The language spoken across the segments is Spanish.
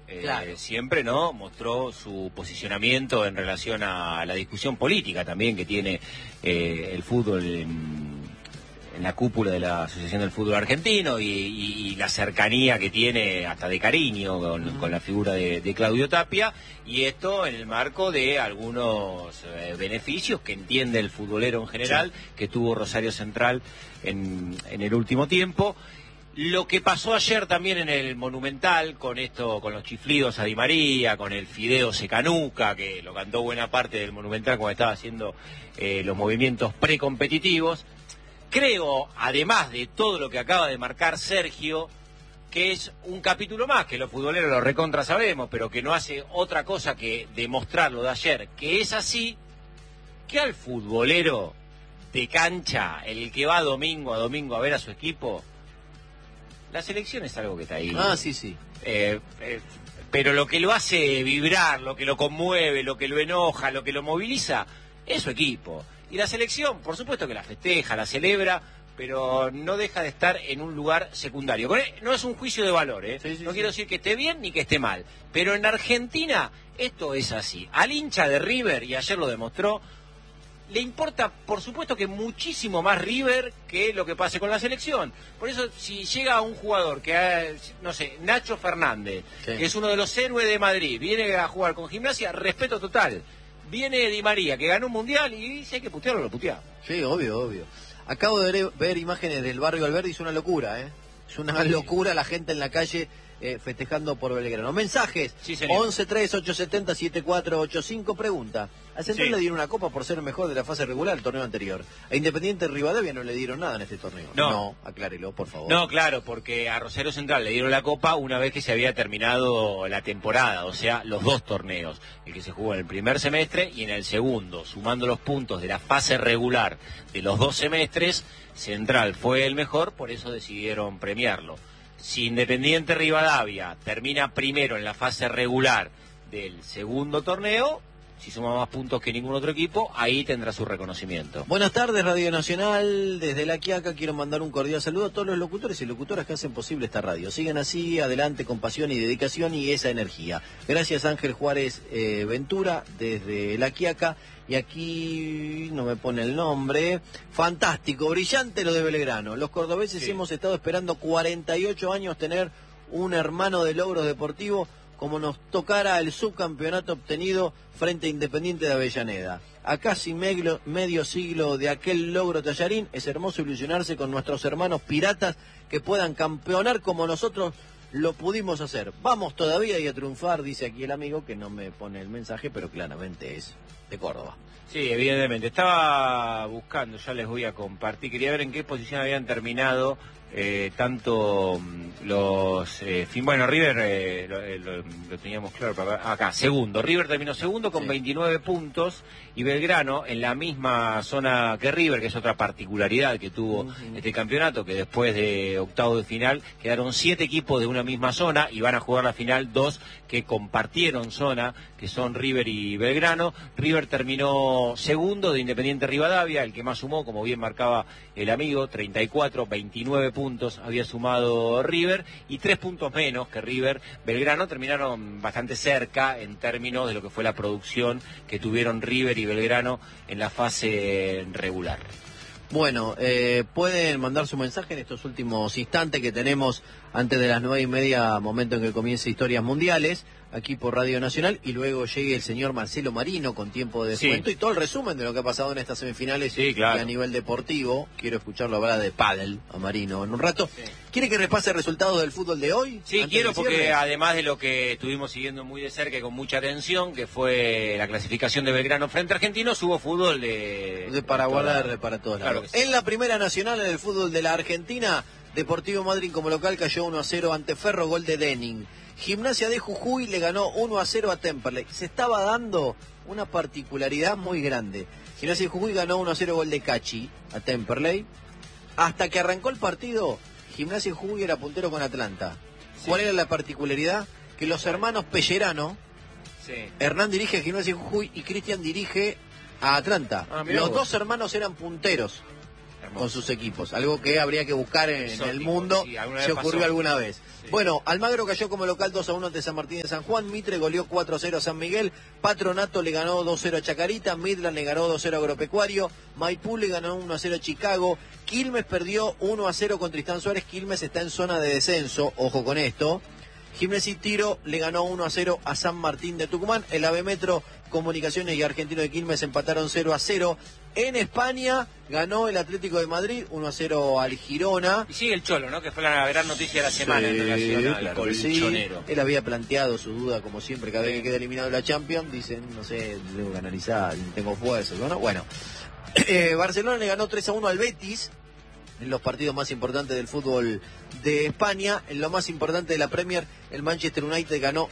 Claro. Siempre no mostró su posicionamiento en relación a la discusión política también que tiene el fútbol en la cúpula de la Asociación del Fútbol Argentino y la cercanía que tiene hasta de cariño con la figura de Claudio Tapia, y esto en el marco de algunos beneficios que entiende el futbolero en general, sí, que tuvo Rosario Central en el último tiempo. Lo que pasó ayer también en el Monumental, con los chiflidos a Di María, con el Fideo se canuca, que lo cantó buena parte del Monumental cuando estaba haciendo los movimientos precompetitivos, creo, además de todo lo que acaba de marcar Sergio, que es un capítulo más, que los futboleros lo recontra sabemos, pero que no hace otra cosa que demostrar lo de ayer, que es así, que al futbolero de cancha, el que va domingo a domingo a ver a su equipo, la selección es algo que está ahí. Ah, sí, sí. Pero lo que lo hace vibrar, lo que lo conmueve, lo que lo enoja, lo que lo moviliza, es su equipo. Y la selección, por supuesto que la festeja, la celebra, pero no deja de estar en un lugar secundario. No es un juicio de valor, ¿eh? Sí, sí, no sí. quiero decir que esté bien ni que esté mal. Pero en Argentina esto es así. Al hincha de River, y ayer lo demostró, le importa, por supuesto, que muchísimo más River que lo que pase con la selección. Por eso, si llega un jugador que, no sé, Nacho Fernández, sí, que es uno de los héroes de Madrid, viene a jugar con Gimnasia, respeto total. Viene Di María, que ganó un mundial, y si hay que putearlo, lo puteamos. Sí, obvio, obvio. Acabo de ver imágenes del barrio Alberdi, es una locura, ¿eh? Es una locura la gente en la calle festejando por Belgrano. Mensajes, sí, 11-3-870-7485, pregunta. A Central le dieron una copa por ser el mejor de la fase regular del torneo anterior. A Independiente Rivadavia no le dieron nada en este torneo. No, aclárelo, por favor. No, claro, porque a Rosario Central le dieron la copa una vez que se había terminado la temporada, o sea, los dos torneos. El que se jugó en el primer semestre y en el segundo. Sumando los puntos de la fase regular de los dos semestres, Central fue el mejor, por eso decidieron premiarlo. Si Independiente Rivadavia termina primero en la fase regular del segundo torneo, si suma más puntos que ningún otro equipo, ahí tendrá su reconocimiento. Buenas tardes, Radio Nacional. Desde La Quiaca quiero mandar un cordial saludo a todos los locutores y locutoras que hacen posible esta radio. Sigan así, adelante, con pasión y dedicación y esa energía. Gracias, Ángel Juárez Ventura, desde La Quiaca. Y aquí no me pone el nombre. Fantástico, brillante lo de Belgrano. Los cordobeses hemos estado esperando 48 años tener un hermano de logros deportivos como nos tocara el subcampeonato obtenido frente a Independiente de Avellaneda. A casi medio siglo de aquel logro tallarín, es hermoso ilusionarse con nuestros hermanos piratas que puedan campeonar como nosotros lo pudimos hacer. Vamos todavía y a triunfar, dice aquí el amigo, que no me pone el mensaje, pero claramente es de Córdoba. Sí, evidentemente. Estaba buscando, ya les voy a compartir, quería ver en qué posición habían terminado tanto los... bueno, River lo teníamos claro, acá, segundo. River terminó segundo con 29 puntos y Belgrano en la misma zona que River, que es otra particularidad que tuvo este campeonato, que después de octavo de final quedaron 7 equipos de una misma zona y van a jugar la final 2 que compartieron zona, que son River y Belgrano. River terminó segundo de Independiente Rivadavia, el que más sumó, como bien marcaba el amigo, 34, 29 puntos había sumado River, y 3 puntos menos que River. Belgrano terminaron bastante cerca en términos de lo que fue la producción que tuvieron River y Belgrano en la fase regular. Bueno, pueden mandar su mensaje en estos últimos instantes que tenemos antes de las 9:30, momento en que comience Historias Mundiales, aquí por Radio Nacional, y luego llegue el señor Marcelo Marino con tiempo de descuento y todo el resumen de lo que ha pasado en estas semifinales y a nivel deportivo. Quiero escucharlo hablar de pádel a Marino en un rato. ¿Quiere que repase resultados del fútbol de hoy? Sí, quiero, porque además de lo que estuvimos siguiendo muy de cerca y con mucha atención, que fue la clasificación de Belgrano frente a Argentinos, hubo fútbol de para guardar para todos lados. En la primera nacional, en el fútbol de la Argentina, Deportivo Madryn como local cayó 1-0 ante Ferro, gol de Denning. Gimnasia de Jujuy le ganó 1-0 a Temperley. Se estaba dando una particularidad muy grande. Gimnasia de Jujuy ganó 1-0, gol de Cachi a Temperley. Hasta que arrancó el partido, Gimnasia de Jujuy era puntero con Atlanta. ¿Cuál era la particularidad? Que los hermanos Pellerano, Hernán dirige a Gimnasia de Jujuy y Cristian dirige a Atlanta. Los dos hermanos eran punteros. con sus equipos. Algo que habría que buscar en el mundo, sí, se ocurrió pasó alguna vez. Sí. Bueno, Almagro cayó como local 2-1 ante San Martín de San Juan, Mitre goleó 4-0 a San Miguel, Patronato le ganó 2-0 a Chacarita, Midland le ganó 2-0 a Agropecuario, Maipú le ganó 1-0 a Chicago, Quilmes perdió 1-0 con Tristán Suárez, Quilmes está en zona de descenso, ojo con esto. Gimnasia y Tiro le ganó 1-0 a San Martín de Tucumán. El AVE Metro, Comunicaciones y Argentino de Quilmes empataron 0-0. En España ganó el Atlético de Madrid 1-0 al Girona. Y sigue el Cholo, ¿no? Que fue la gran noticia de la semana en relación al colchonero. Él había planteado su duda, como siempre, cada vez que queda eliminado de la Champions. Dicen, no sé, tengo que analizar, tengo fuerzas, ¿no? Bueno, Barcelona le ganó 3-1 al Betis en los partidos más importantes del fútbol de España. En lo más importante de la Premier, el Manchester United ganó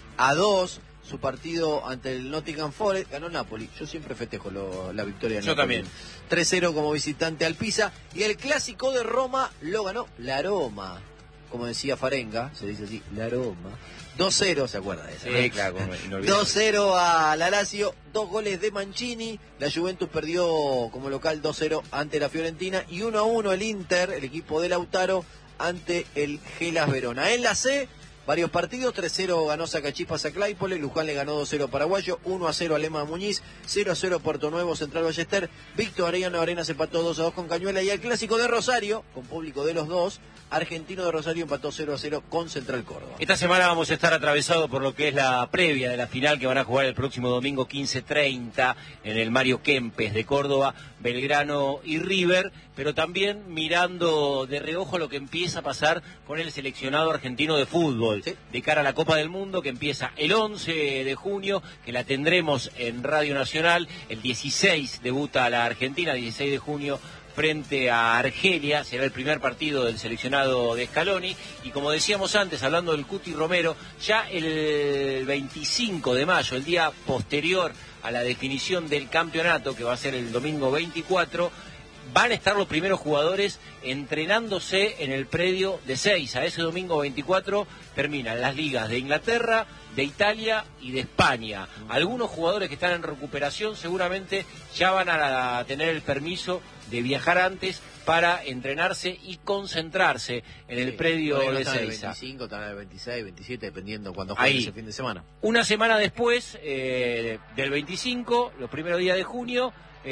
3-2 su partido ante el Nottingham Forest. Ganó Napoli. Yo siempre festejo la victoria de Yo Napoli. también. 3-0 como visitante al Pisa. Y el clásico de Roma lo ganó la Roma. Como decía Farenga, se dice así, la Roma. 2-0, ¿se acuerda de eso? Sí, ¿no? claro. 2-0 a la Lazio, 2 goles de Mancini. La Juventus perdió como local 2-0 ante la Fiorentina. Y 1-1 el Inter, el equipo de Lautaro, ante el Hellas Verona. En la C, varios partidos, 3-0 ganó Sacachispas a Claypole, Luján le ganó 2-0 Paraguayo, 1-0 a Lema Muñiz, 0-0 Puerto Nuevo, Central Ballester, Víctor Arellano Arenas empató 2-2 con Cañuela, y el clásico de Rosario, con público de los dos, Argentino de Rosario empató 0-0 con Central Córdoba. Esta semana vamos a estar atravesados por lo que es la previa de la final que van a jugar el próximo domingo 15:30 en el Mario Kempes de Córdoba, Belgrano y River, pero también mirando de reojo lo que empieza a pasar con el seleccionado argentino de fútbol, ¿sí?, de cara a la Copa del Mundo, que empieza el 11 de junio, que la tendremos en Radio Nacional. El 16 debuta la Argentina, 16 de junio, frente a Argelia. Será el primer partido del seleccionado de Scaloni, y como decíamos antes, hablando del Cuti Romero, ya el 25 de mayo, el día posterior a la definición del campeonato, que va a ser el domingo 24, van a estar los primeros jugadores entrenándose en el predio de Seiza. Ese domingo 24 terminan las ligas de Inglaterra, de Italia y de España. Algunos jugadores que están en recuperación seguramente ya van a tener el permiso de viajar antes para entrenarse y concentrarse en el predio de Seiza. El 25, están el 26, 27, dependiendo cuando juegue ese fin de semana. Una semana después del 25, los primeros días de junio,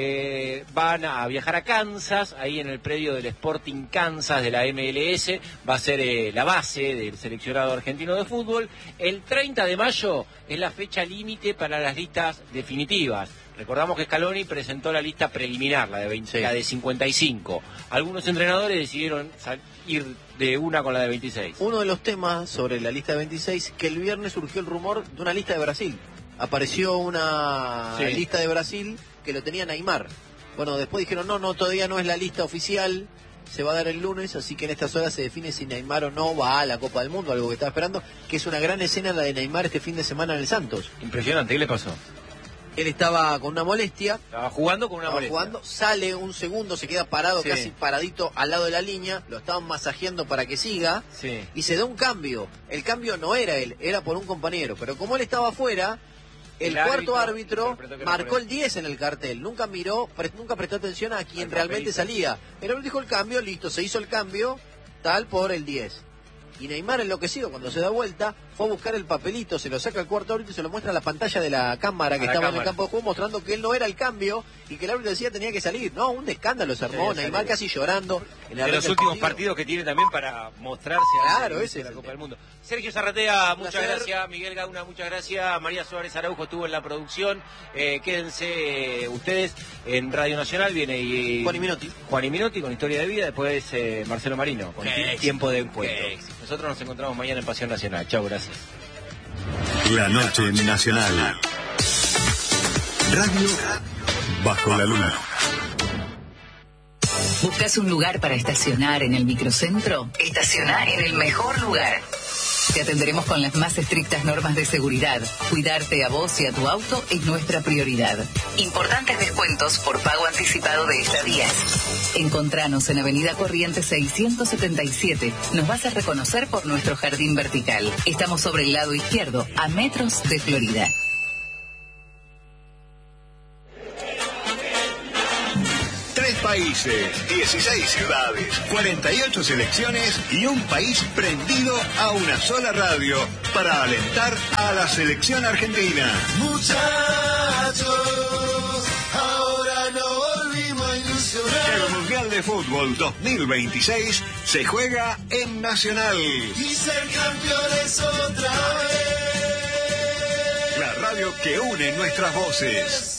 van a viajar a Kansas, ahí en el predio del Sporting Kansas de la MLS, va a ser la base del seleccionado argentino de fútbol. El 30 de mayo es la fecha límite para las listas definitivas. Recordamos que Scaloni presentó la lista preliminar, la de 20, sí, la de 55. Algunos entrenadores decidieron ir de una con la de 26. Uno de los temas sobre la lista de 26, que el viernes surgió el rumor de una lista de Brasil. Apareció una lista de Brasil que lo tenía Neymar. Bueno, después dijeron, no, todavía no es la lista oficial, se va a dar el lunes, así que en estas horas se define si Neymar o no va a la Copa del Mundo, algo que estaba esperando, que es una gran escena la de Neymar este fin de semana en el Santos. Impresionante, ¿qué le pasó? Él estaba con una molestia. Estaba jugando con una molestia. Sale un segundo, se queda parado, casi paradito al lado de la línea, lo estaban masajeando para que siga, y se da un cambio. El cambio no era él, era por un compañero, pero como él estaba afuera, el cuarto árbitro marcó el 10 en el cartel, nunca prestó atención a quien realmente salía. El árbitro dijo el cambio, listo, se hizo el cambio, tal por el 10. Y Neymar, enloquecido, cuando se da vuelta, fue a buscar el papelito, se lo saca el cuarto árbitro y se lo muestra a la pantalla de la cámara que estaba en el campo de juego, mostrando que él no era el cambio y que el árbitro decía tenía que salir. No, un escándalo se armó, Neymar casi llorando. De los últimos partidos que tiene también para mostrarse a la Copa del Mundo. Sergio Zarratea, muchas gracias. Miguel Gauna, muchas gracias. María Suárez Araujo estuvo en la producción. Quédense ustedes en Radio Nacional. Viene Juan y Minotti con Historia de Vida. Después Marcelo Marino con Tiempo de Encuentro. Nosotros nos encontramos mañana en Pasión Nacional. Chau, gracias. La noche nacional. Radio bajo la luna. ¿Buscas un lugar para estacionar en el microcentro? Estaciona en el mejor lugar. Te atenderemos con las más estrictas normas de seguridad. Cuidarte a vos y a tu auto es nuestra prioridad. Importantes descuentos por pago anticipado de estadías. Encontranos en Avenida Corrientes 677. Nos vas a reconocer por nuestro jardín vertical. Estamos sobre el lado izquierdo, a metros de Florida. países, 16 ciudades, 48 selecciones y un país prendido a una sola radio para alentar a la selección argentina. Muchachos, ahora no volvimos a ilusionar. El Mundial de Fútbol 2026 se juega en Nacional. Y ser campeones otra vez. La radio que une nuestras voces.